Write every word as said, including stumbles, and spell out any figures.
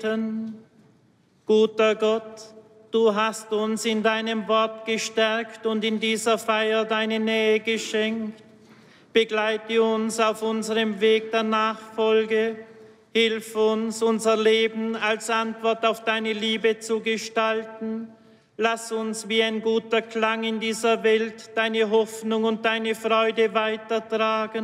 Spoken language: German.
beten. Guter Gott, du hast uns in deinem Wort gestärkt und in dieser Feier deine Nähe geschenkt. Begleite uns auf unserem Weg der Nachfolge. Hilf uns, unser Leben als Antwort auf deine Liebe zu gestalten. Lass uns wie ein guter Klang in dieser Welt deine Hoffnung und deine Freude weitertragen.